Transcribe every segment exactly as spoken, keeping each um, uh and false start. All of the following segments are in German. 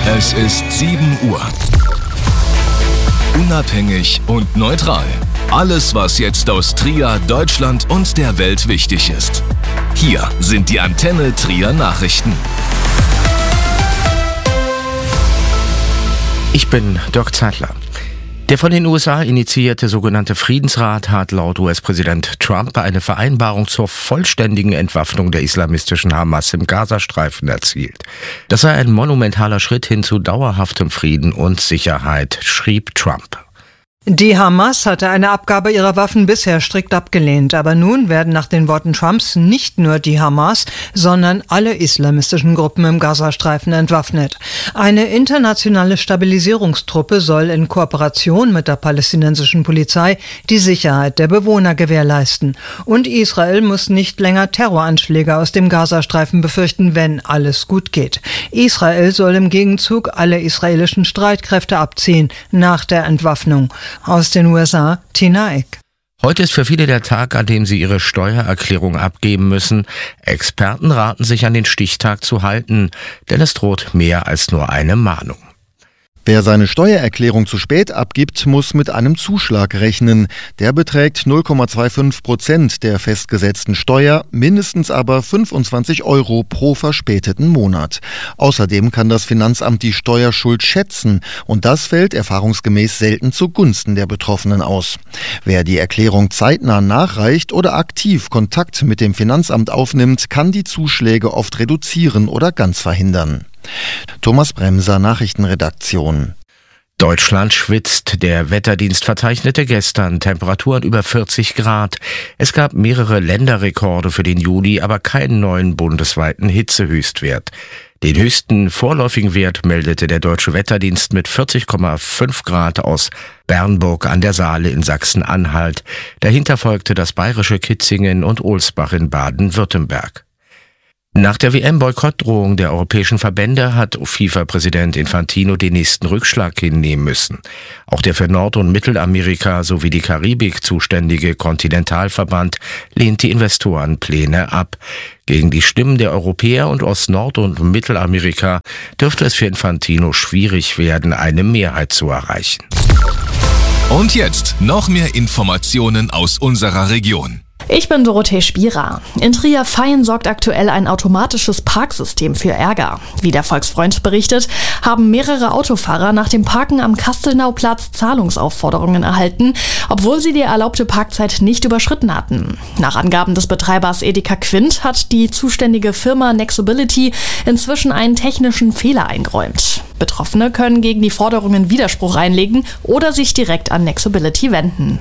Es ist sieben Uhr. Unabhängig und neutral. Alles, was jetzt aus Trier, Deutschland und der Welt wichtig ist. Hier sind die Antenne Trier Nachrichten. Ich bin Dirk Zeitler. Der von den U S A initiierte sogenannte Friedensrat hat laut U S-Präsident Trump eine Vereinbarung zur vollständigen Entwaffnung der islamistischen Hamas im Gazastreifen erzielt. Das sei ein monumentaler Schritt hin zu dauerhaftem Frieden und Sicherheit, schrieb Trump. Die Hamas hatte eine Abgabe ihrer Waffen bisher strikt abgelehnt, aber nun werden nach den Worten Trumps nicht nur die Hamas, sondern alle islamistischen Gruppen im Gazastreifen entwaffnet. Eine internationale Stabilisierungstruppe soll in Kooperation mit der palästinensischen Polizei die Sicherheit der Bewohner gewährleisten. Und Israel muss nicht länger Terroranschläge aus dem Gazastreifen befürchten, wenn alles gut geht. Israel soll im Gegenzug alle israelischen Streitkräfte abziehen nach der Entwaffnung. Aus den U S A, Tina Eck. Heute ist für viele der Tag, an dem sie ihre Steuererklärung abgeben müssen. Experten raten sich an den Stichtag zu halten, denn es droht mehr als nur eine Mahnung. Wer seine Steuererklärung zu spät abgibt, muss mit einem Zuschlag rechnen. Der beträgt null Komma fünfundzwanzig Prozent der festgesetzten Steuer, mindestens aber fünfundzwanzig Euro pro verspäteten Monat. Außerdem kann das Finanzamt die Steuerschuld schätzen und das fällt erfahrungsgemäß selten zugunsten der Betroffenen aus. Wer die Erklärung zeitnah nachreicht oder aktiv Kontakt mit dem Finanzamt aufnimmt, kann die Zuschläge oft reduzieren oder ganz verhindern. Thomas Bremser, Nachrichtenredaktion. Deutschland schwitzt. Der Wetterdienst verzeichnete gestern Temperaturen über vierzig Grad. Es gab mehrere Länderrekorde für den Juli, aber keinen neuen bundesweiten Hitzehöchstwert. Den höchsten vorläufigen Wert meldete der Deutsche Wetterdienst mit vierzig Komma fünf Grad aus Bernburg an der Saale in Sachsen-Anhalt. Dahinter folgte das bayerische Kitzingen und Ohlsbach in Baden-Württemberg. Nach der W M-Boykottdrohung der europäischen Verbände hat FIFA-Präsident Infantino den nächsten Rückschlag hinnehmen müssen. Auch der für Nord- und Mittelamerika sowie die Karibik zuständige Kontinentalverband lehnt die Investorenpläne ab. Gegen die Stimmen der Europäer und aus Nord- und Mittelamerika dürfte es für Infantino schwierig werden, eine Mehrheit zu erreichen. Und jetzt noch mehr Informationen aus unserer Region. Ich bin Dorothee Spierer. In Trier-Vaihingen sorgt aktuell ein automatisches Parksystem für Ärger. Wie der Volksfreund berichtet, haben mehrere Autofahrer nach dem Parken am Kastelnauplatz Zahlungsaufforderungen erhalten, obwohl sie die erlaubte Parkzeit nicht überschritten hatten. Nach Angaben des Betreibers Edeka Quint hat die zuständige Firma Nexobility inzwischen einen technischen Fehler eingeräumt. Betroffene können gegen die Forderungen Widerspruch einlegen oder sich direkt an Nexobility wenden.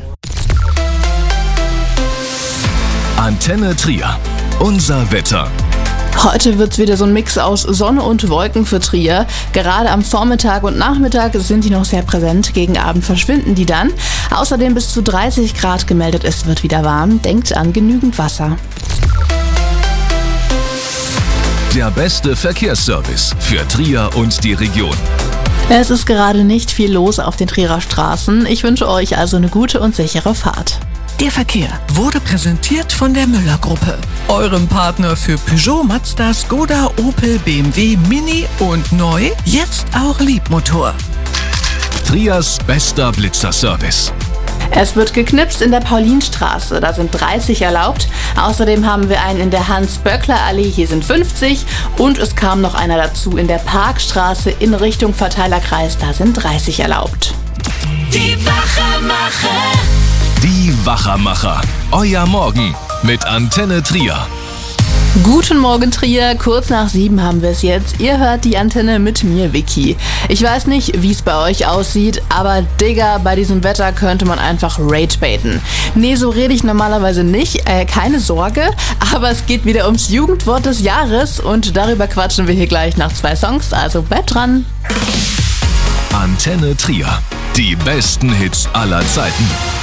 Antenne Trier. Unser Wetter. Heute wird's wieder so ein Mix aus Sonne und Wolken für Trier. Gerade am Vormittag und Nachmittag sind die noch sehr präsent. Gegen Abend verschwinden die dann. Außerdem bis zu dreißig Grad gemeldet. Es wird wieder warm. Denkt an genügend Wasser. Der beste Verkehrsservice für Trier und die Region. Es ist gerade nicht viel los auf den Trierer Straßen. Ich wünsche euch also eine gute und sichere Fahrt. Der Verkehr wurde präsentiert von der Müller-Gruppe, eurem Partner für Peugeot, Mazda, Skoda, Opel, B M W, Mini und neu, jetzt auch Liebmotor. Triers bester Blitzerservice. Es wird geknipst in der Paulinstraße, da sind dreißig erlaubt. Außerdem haben wir einen in der Hans-Böckler-Allee, hier sind fünfzig. Und es kam noch einer dazu in der Parkstraße in Richtung Verteilerkreis, da sind dreißig erlaubt. Die Wachermacher. Die Wachermacher. Euer Morgen mit Antenne Trier. Guten Morgen Trier, kurz nach sieben haben wir es jetzt. Ihr hört die Antenne mit mir, Vicky. Ich weiß nicht, wie es bei euch aussieht, aber Digga, bei diesem Wetter könnte man einfach Ragebaiten. Nee, so rede ich normalerweise nicht, äh, keine Sorge, aber es geht wieder ums Jugendwort des Jahres und darüber quatschen wir hier gleich nach zwei Songs, also bleibt dran. Antenne Trier, die besten Hits aller Zeiten.